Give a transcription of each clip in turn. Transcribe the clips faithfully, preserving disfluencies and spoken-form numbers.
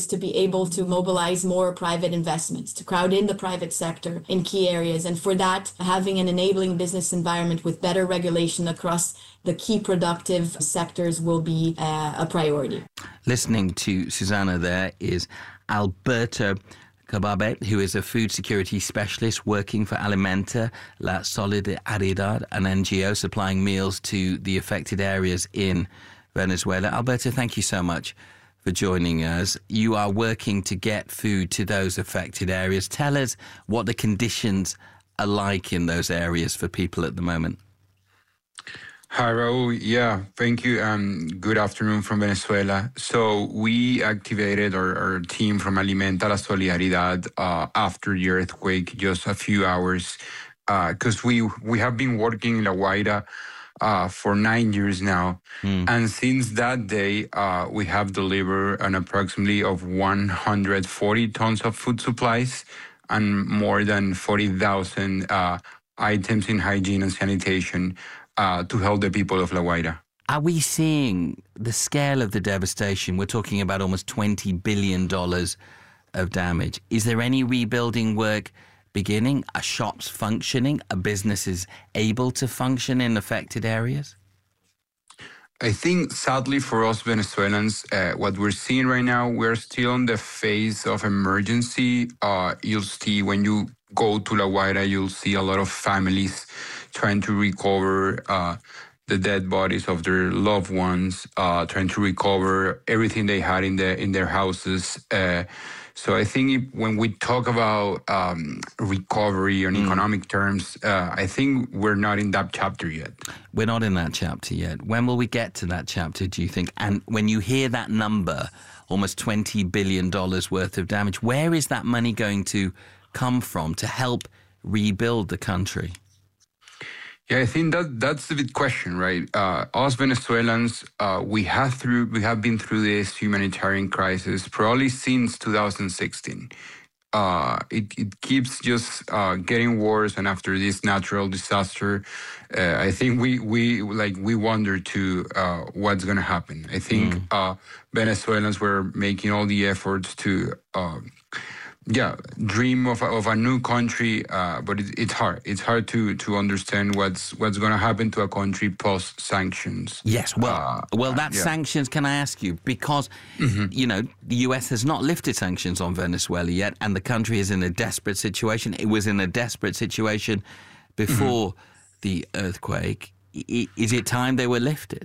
is to be able to mobilize more private investments, to crowd in the private sector in key areas. And for that, having an enabling business environment with better regulation across the key productive sectors will be uh, a priority. Listening to Susana there is Alberto Cababe, who is a food security specialist working for Alimenta La Solidaridad, an N G O supplying meals to the affected areas in Venezuela. Alberto, thank you so much for joining us. You are working to get food to those affected areas. Tell us what the conditions are like in those areas for people at the moment. Hi, Raul. Yeah, thank you. Um, good afternoon from Venezuela. So we activated our, our team from Alimenta La Solidaridad uh, after the earthquake, just a few hours, because uh, we, we have been working in La Guaira uh, for nine years now. Mm. And since that day, uh, we have delivered an approximately of one hundred forty tons of food supplies and more than forty thousand uh, items in hygiene and sanitation Uh, to help the people of La Guaira. Are we seeing the scale of the devastation? We're talking about almost twenty billion dollars of damage. Is there any rebuilding work beginning? Are shops functioning? Are businesses able to function in affected areas? I think, sadly for us Venezuelans, uh, what we're seeing right now, we're still on the phase of emergency. Uh, you'll see when you go to La Guaira, you'll see a lot of families trying to recover uh, the dead bodies of their loved ones, uh, trying to recover everything they had in the in their houses. Uh, so I think if, when we talk about um, recovery on mm. economic terms, uh, I think we're not in that chapter yet. We're not in that chapter yet. When will we get to that chapter, do you think? And when you hear that number, almost twenty billion dollars worth of damage, where is that money going to come from to help rebuild the country? Yeah, I think that that's the big question, right? Uh, us Venezuelans, uh, we have through we have been through this humanitarian crisis probably since two thousand sixteen. Uh, it it keeps just uh, getting worse, and after this natural disaster, uh, I think we we like we wonder to uh, what's going to happen. I think mm. uh, Venezuelans were making all the efforts to. Uh, Yeah, dream of a, of a new country, uh, but it, it's hard. It's hard to to understand what's what's going to happen to a country post sanctions. Yes, well, uh, well, that yeah. sanctions. Can I ask you because mm-hmm. you know the U S has not lifted sanctions on Venezuela yet, and the country is in a desperate situation. It was in a desperate situation before mm-hmm. the earthquake. I, is it time they were lifted?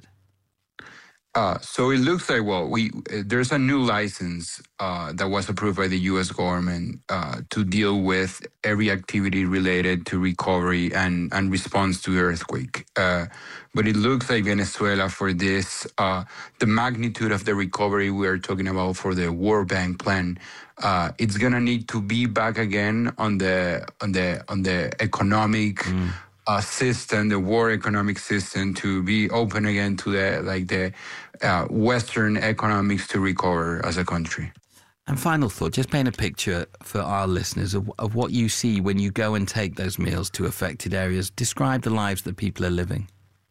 Uh, so it looks like, well, we uh, there's a new license uh, that was approved by the U S government uh, to deal with every activity related to recovery and, and response to the earthquake. Uh, but it looks like Venezuela for this, uh, the magnitude of the recovery we are talking about for the World Bank plan, uh, it's gonna need to be back again on the on the on the economic. Mm. Uh, system, the war economic system, to be open again to the like the uh, Western economics to recover as a country. And final thought, just paint a picture for our listeners of, of what you see when you go and take those meals to affected areas. Describe the lives that people are living.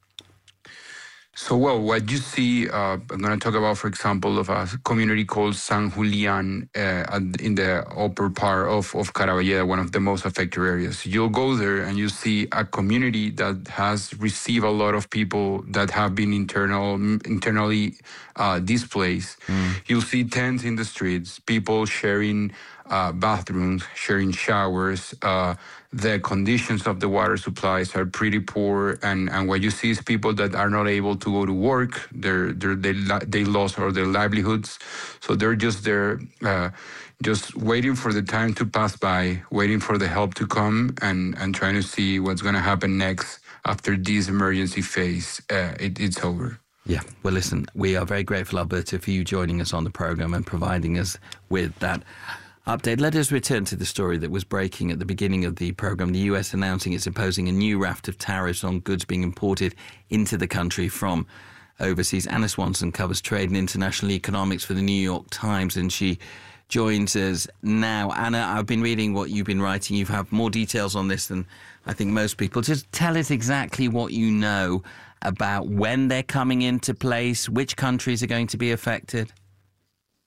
So, well, what you see, uh, I'm going to talk about, for example, of a community called San Julian uh, in the upper part of, of Caraballeda, one of the most affected areas. You'll go there and you see a community that has received a lot of people that have been internal, internally uh, displaced. Mm. You'll see tents in the streets, people sharing uh, bathrooms, sharing showers. Uh, the conditions of the water supplies are pretty poor, and, and what you see is people that are not able to go to work. They're, they're, they they lost all their livelihoods, so they're just there, uh, just waiting for the time to pass by, waiting for the help to come, and, and trying to see what's going to happen next after this emergency phase. Uh, it, it's over. Yeah, well, listen, we are very grateful, Alberto, for you joining us on the program and providing us with that update. Let us return to the story that was breaking at the beginning of the program. The U S announcing it's imposing a new raft of tariffs on goods being imported into the country from overseas. Anna Swanson covers trade and international economics for the New York Times, and she joins us now. Anna, I've been reading what you've been writing. You have more details on this than I think most people. Just tell us exactly what you know about when they're coming into place, which countries are going to be affected.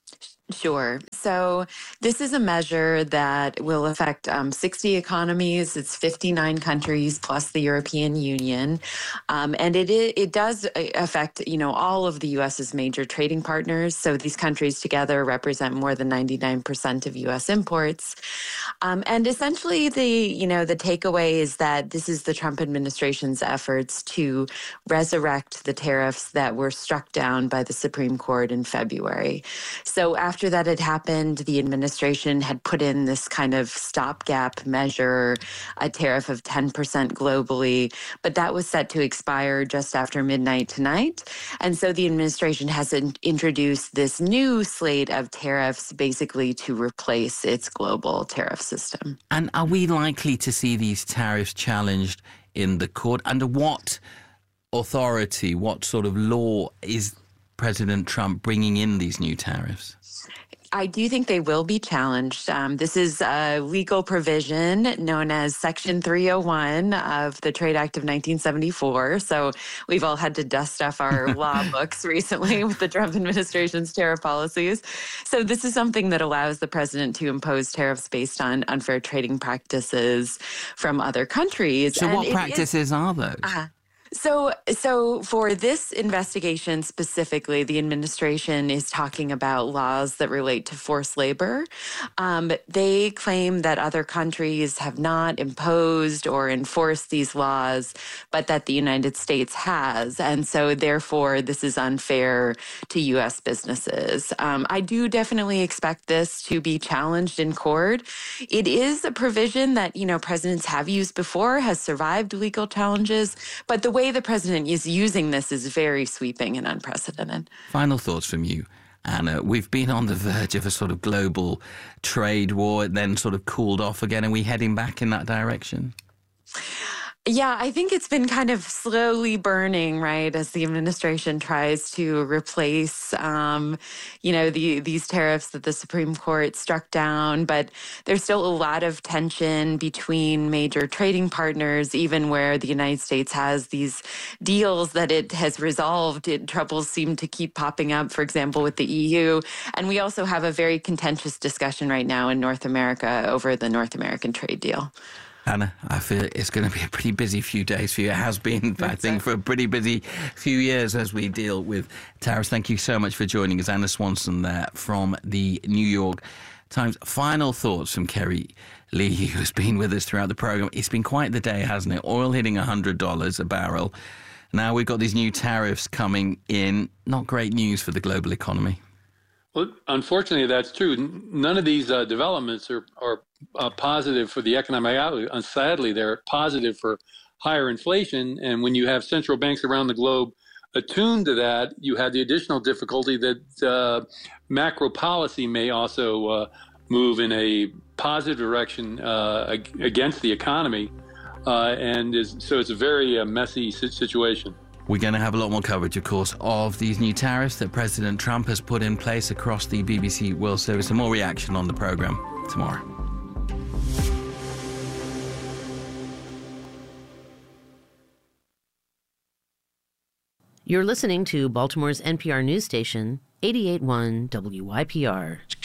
Sure. So this is a measure that will affect um, sixty economies. It's fifty-nine countries plus the European Union. Um, and it it does affect, you know, all of the U S's major trading partners. So these countries together represent more than ninety-nine percent of U S imports. Um, and essentially the, you know, the takeaway is that this is the Trump administration's efforts to resurrect the tariffs that were struck down by the Supreme Court in February. So after After that had happened, the administration had put in this kind of stopgap measure, a tariff of ten percent globally, but that was set to expire just after midnight tonight. And so the administration has in- introduced this new slate of tariffs basically to replace its global tariff system. And are we likely to see these tariffs challenged in the court? Under what authority, what sort of law is President Trump bringing in these new tariffs? I do think they will be challenged. Um, this is a legal provision known as Section three oh one of the Trade Act of nineteen seventy-four. So we've all had to dust off our law books recently with the Trump administration's tariff policies. So this is something that allows the president to impose tariffs based on unfair trading practices from other countries. So and what practices is, are those? Uh, So, so for this investigation specifically, the administration is talking about laws that relate to forced labor. Um, they claim that other countries have not imposed or enforced these laws, but that the United States has. And so therefore, this is unfair to U S businesses. Um, I do definitely expect this to be challenged in court. It is a provision that, you know, presidents have used before, has survived legal challenges, but the way the president is using this is very sweeping and unprecedented. Final thoughts from you, Anna. We've been on the verge of a sort of global trade war, then sort of cooled off again. Are we heading back in that direction? Yeah, I think it's been kind of slowly burning, right, as the administration tries to replace, um, you know, the, these tariffs that the Supreme Court struck down. But there's still a lot of tension between major trading partners, even where the United States has these deals that it has resolved. It, troubles seem to keep popping up, for example, with the E U. And we also have a very contentious discussion right now in North America over the North American trade deal. Anna, I feel it's going to be a pretty busy few days for you. It has been, I think, for a pretty busy few years as we deal with tariffs. Thank you so much for joining us. Anna Swanson there from the New York Times. Final thoughts from Kerry Lee, who's been with us throughout the program. It's been quite the day, hasn't it? Oil hitting one hundred dollars a barrel. Now we've got these new tariffs coming in. Not great news for the global economy. Well, unfortunately, that's true. None of these uh, developments are, are uh, positive for the economic outlook. Uh, sadly, they're positive for higher inflation. And when you have central banks around the globe attuned to that, you have the additional difficulty that uh, macro policy may also uh, move in a positive direction uh, ag- against the economy. Uh, and is, so it's a very uh, messy situation. We're going to have a lot more coverage, of course, of these new tariffs that President Trump has put in place across the B B C World Service, and more reaction on the programme tomorrow. You're listening to Baltimore's N P R news station, eighty-eight point one W Y P R.